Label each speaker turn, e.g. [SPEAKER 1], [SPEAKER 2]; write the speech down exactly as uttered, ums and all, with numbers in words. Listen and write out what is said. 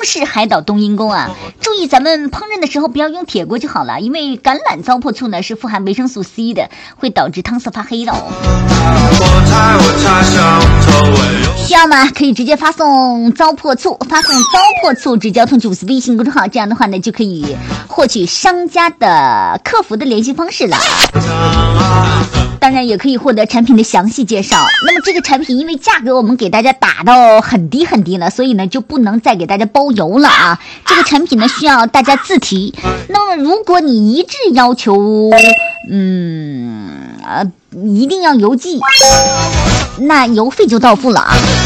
[SPEAKER 1] 式海岛冬阴功啊，注意咱们烹饪的时候不要用铁锅就好了，因为橄榄糟粕醋呢是富含维生素 C 的，会导致汤色发黑的哦。需要吗？可以直接发送糟粕醋，发送糟粕醋至交通九四微信公众号，这样的话呢就可以获取商家的客服的联系方式了。当然也可以获得产品的详细介绍。那么这个产品因为价格我们给大家打到很低很低了，所以呢就不能再给大家包邮了啊。这个产品呢需要大家自提。那么如果你一致要求嗯呃一定要邮寄，那邮费就到付了啊。